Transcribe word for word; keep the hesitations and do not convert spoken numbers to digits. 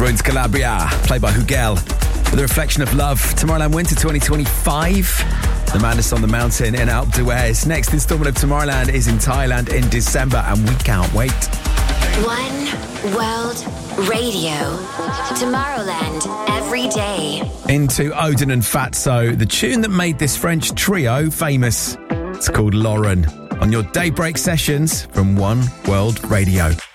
Ruins Calabria, played by Hugel, with a reflection of love. Tomorrowland Winter twenty twenty-five. The Madness on the Mountain in Alpe d'Huez. Next instalment of Tomorrowland is in Thailand in December, and we can't wait. One World Radio. Tomorrowland every day. Into Odin and Fatso, the tune that made this French trio famous. It's called Lauren. On your Daybreak sessions from One World Radio.